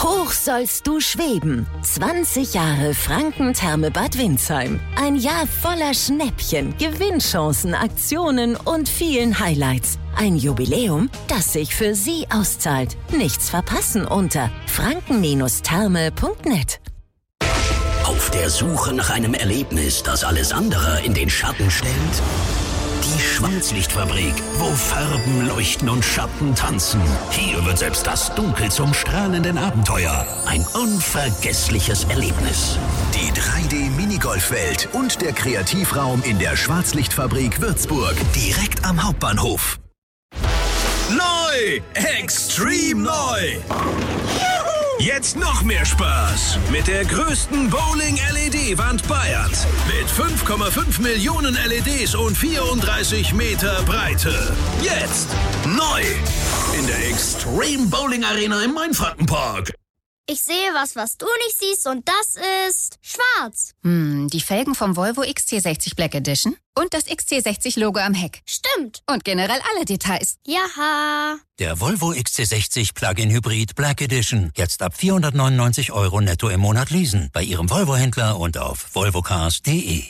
Hoch sollst du schweben. 20 Jahre Franken-Therme Bad Windsheim. Ein Jahr voller Schnäppchen, Gewinnchancen, Aktionen und vielen Highlights. Ein Jubiläum, das sich für Sie auszahlt. Nichts verpassen unter franken-therme.net. Auf der Suche nach einem Erlebnis, das alles andere in den Schatten stellt? Die Schwarzlichtfabrik, wo Farben leuchten und Schatten tanzen. Hier wird selbst das Dunkel zum strahlenden Abenteuer. Ein unvergessliches Erlebnis. Die 3D-Minigolfwelt und der Kreativraum in der Schwarzlichtfabrik Würzburg. Direkt am Hauptbahnhof. Neu! Extrem neu! Jetzt noch mehr Spaß mit der größten Bowling-LED-Wand Bayerns. Mit 5,5 Millionen LEDs und 34 Meter Breite. Jetzt neu in der Extreme Bowling Arena im Mainfrankenpark. Ich sehe was du nicht siehst, und das ist schwarz. Die Felgen vom Volvo XC60 Black Edition und das XC60-Logo am Heck. Stimmt. Und generell alle Details. Jaha. Der Volvo XC60 Plug-in Hybrid Black Edition. Jetzt ab 499 € netto im Monat leasen. Bei Ihrem Volvo-Händler und auf volvocars.de.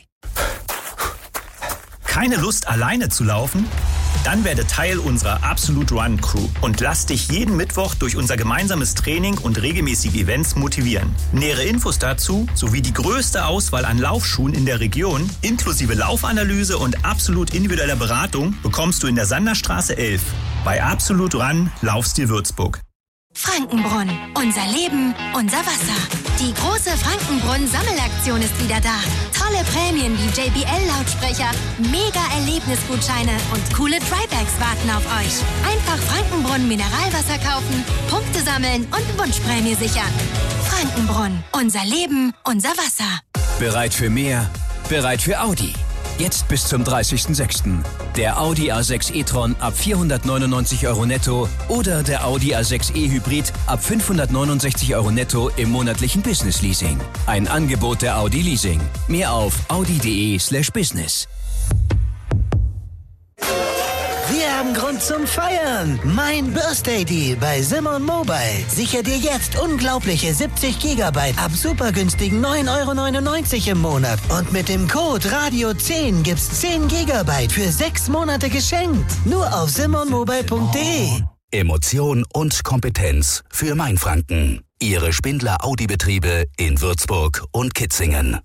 Keine Lust, alleine zu laufen? Dann werde Teil unserer Absolute Run Crew und lass dich jeden Mittwoch durch unser gemeinsames Training und regelmäßige Events motivieren. Nähere Infos dazu sowie die größte Auswahl an Laufschuhen in der Region, inklusive Laufanalyse und absolut individueller Beratung, bekommst du in der Sanderstraße 11 bei Absolute Run Laufstil Würzburg. Frankenbrunn. Unser Leben, unser Wasser. Die große Frankenbrunn-Sammelaktion ist wieder da. Tolle Prämien wie JBL-Lautsprecher, Mega-Erlebnisgutscheine und coole Trybags warten auf euch. Einfach Frankenbrunn Mineralwasser kaufen, Punkte sammeln und Wunschprämie sichern. Frankenbrunn. Unser Leben, unser Wasser. Bereit für mehr? Bereit für Audi. Jetzt bis zum 30.06. Der Audi A6 e-tron ab 499 € netto oder der Audi A6 e-Hybrid ab 569 € netto im monatlichen Business-Leasing. Ein Angebot der Audi Leasing. Mehr auf audi.de/business. Wir haben Grund zum Feiern. Mein Birthday Deal bei Simon Mobile. Sicher dir jetzt unglaubliche 70 GB ab super günstigen 9,99 € im Monat. Und mit dem Code Radio10 gibt's 10 GB für 6 Monate geschenkt. Nur auf simonmobile.de. Emotion und Kompetenz für Mainfranken. Ihre Spindler Audi-Betriebe in Würzburg und Kitzingen.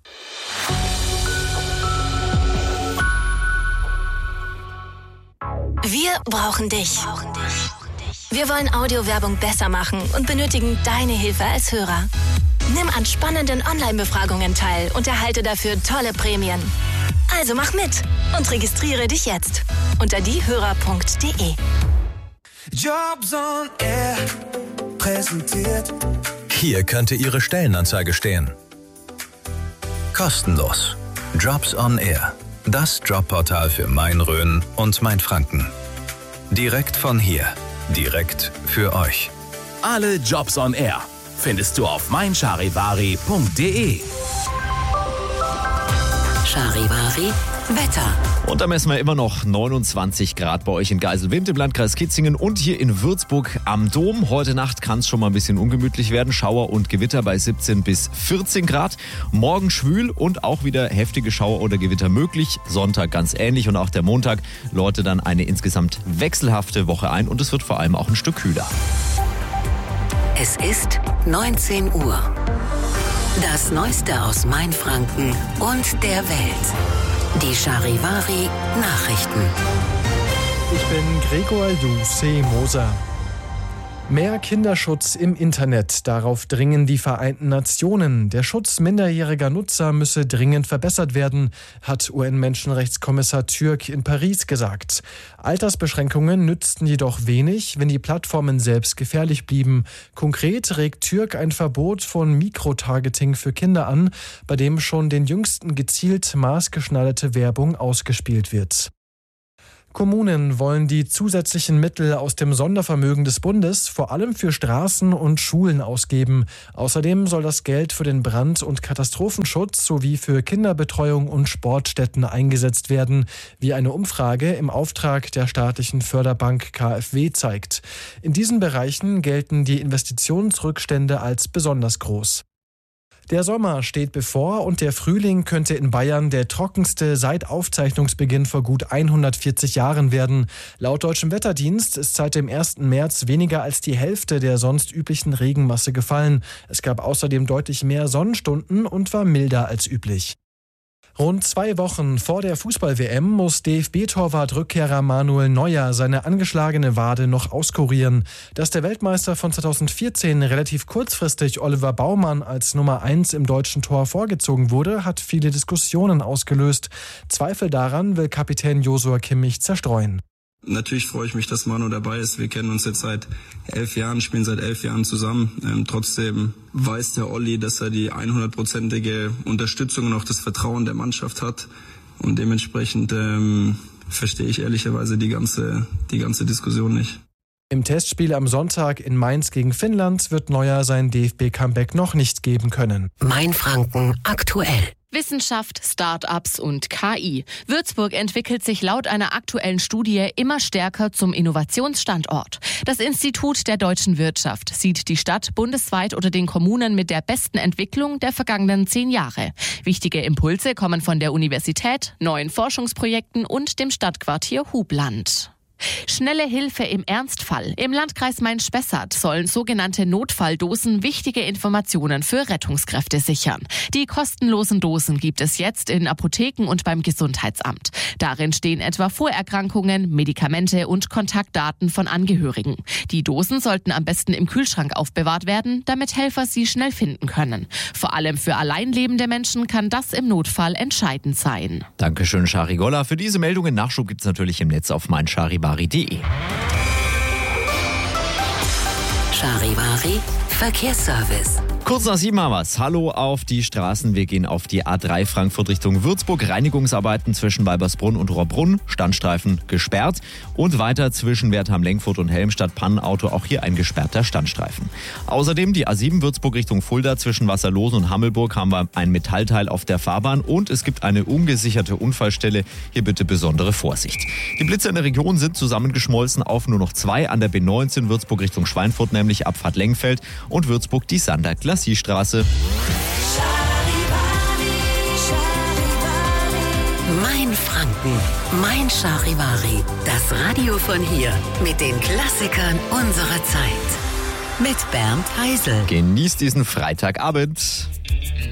Wir brauchen dich. Wir wollen Audiowerbung besser machen und benötigen deine Hilfe als Hörer. Nimm an spannenden Online-Befragungen teil und erhalte dafür tolle Prämien. Also mach mit und registriere dich jetzt unter diehörer.de. Jobs on Air präsentiert. Hier könnte Ihre Stellenanzeige stehen. Kostenlos. Jobs on Air. Das Jobportal für Main-Rhön und Mainfranken. Direkt von hier. Direkt für euch. Alle Jobs on Air findest du auf meincharivari.de. Charivari Wetter. Und da messen wir immer noch 29 Grad bei euch in Geiselwind im Landkreis Kitzingen und hier in Würzburg am Dom. Heute Nacht kann es schon mal ein bisschen ungemütlich werden. Schauer und Gewitter bei 17 bis 14 Grad. Morgen schwül und auch wieder heftige Schauer oder Gewitter möglich. Sonntag ganz ähnlich und auch der Montag läutet dann eine insgesamt wechselhafte Woche ein und es wird vor allem auch ein Stück kühler. Es ist 19 Uhr. Das Neueste aus Mainfranken und der Welt. Die Charivari Nachrichten. Ich bin Gregor Moser. Mehr Kinderschutz im Internet. Darauf dringen die Vereinten Nationen. Der Schutz minderjähriger Nutzer müsse dringend verbessert werden, hat UN-Menschenrechtskommissar Türk in Paris gesagt. Altersbeschränkungen nützten jedoch wenig, wenn die Plattformen selbst gefährlich blieben. Konkret regt Türk ein Verbot von Mikrotargeting für Kinder an, bei dem schon den Jüngsten gezielt maßgeschneiderte Werbung ausgespielt wird. Kommunen wollen die zusätzlichen Mittel aus dem Sondervermögen des Bundes vor allem für Straßen und Schulen ausgeben. Außerdem soll das Geld für den Brand- und Katastrophenschutz sowie für Kinderbetreuung und Sportstätten eingesetzt werden, wie eine Umfrage im Auftrag der staatlichen Förderbank KfW zeigt. In diesen Bereichen gelten die Investitionsrückstände als besonders groß. Der Sommer steht bevor und der Frühling könnte in Bayern der trockenste seit Aufzeichnungsbeginn vor gut 140 Jahren werden. Laut Deutschem Wetterdienst ist seit dem 1. März weniger als die Hälfte der sonst üblichen Regenmasse gefallen. Es gab außerdem deutlich mehr Sonnenstunden und war milder als üblich. Rund 2 Wochen vor der Fußball-WM muss DFB-Torwart-Rückkehrer Manuel Neuer seine angeschlagene Wade noch auskurieren. Dass der Weltmeister von 2014 relativ kurzfristig Oliver Baumann als Nummer 1 im deutschen Tor vorgezogen wurde, hat viele Diskussionen ausgelöst. Zweifel daran will Kapitän Josua Kimmich zerstreuen. Natürlich freue ich mich, dass Manu dabei ist. Wir kennen uns jetzt seit 11 Jahren, spielen seit 11 Jahren zusammen. Trotzdem weiß der Olli, dass er die 100%ige Unterstützung und auch das Vertrauen der Mannschaft hat. Und dementsprechend verstehe ich ehrlicherweise die ganze Diskussion nicht. Im Testspiel am Sonntag in Mainz gegen Finnland wird Neuer sein DFB-Comeback noch nicht geben können. Mainfranken aktuell. Wissenschaft, Start-ups und KI. Würzburg entwickelt sich laut einer aktuellen Studie immer stärker zum Innovationsstandort. Das Institut der deutschen Wirtschaft sieht die Stadt bundesweit unter den Kommunen mit der besten Entwicklung der vergangenen 10 Jahre. Wichtige Impulse kommen von der Universität, neuen Forschungsprojekten und dem Stadtquartier Hubland. Schnelle Hilfe im Ernstfall. Im Landkreis Main-Spessart sollen sogenannte Notfalldosen wichtige Informationen für Rettungskräfte sichern. Die kostenlosen Dosen gibt es jetzt in Apotheken und beim Gesundheitsamt. Darin stehen etwa Vorerkrankungen, Medikamente und Kontaktdaten von Angehörigen. Die Dosen sollten am besten im Kühlschrank aufbewahrt werden, damit Helfer sie schnell finden können. Vor allem für alleinlebende Menschen kann das im Notfall entscheidend sein. Dankeschön, Shari Golla. Für diese Meldungen Nachschub gibt es natürlich im Netz auf meincharivari.de. Charivari Verkehrsservice. Kurz nach 7 haben wir's. Hallo auf die Straßen. Wir gehen auf die A3 Frankfurt Richtung Würzburg. Reinigungsarbeiten zwischen Weibersbrunn und Rohrbrunn. Standstreifen gesperrt. Und weiter zwischen Wertheim-Lenkfurt und Helmstadt. Pannenauto. Auch hier ein gesperrter Standstreifen. Außerdem die A7 Würzburg Richtung Fulda. Zwischen Wasserlosen und Hammelburg haben wir ein Metallteil auf der Fahrbahn. Und es gibt eine ungesicherte Unfallstelle. Hier bitte besondere Vorsicht. Die Blitze in der Region sind zusammengeschmolzen auf nur noch 2 an der B19 Würzburg Richtung Schweinfurt, nämlich Abfahrt Lengfeld und Würzburg die Sander-Glacis-Straße. Mainfranken, Mein Charivari. Das Radio von hier mit den Klassikern unserer Zeit. Mit Bernd Heisel. Genießt diesen Freitagabend.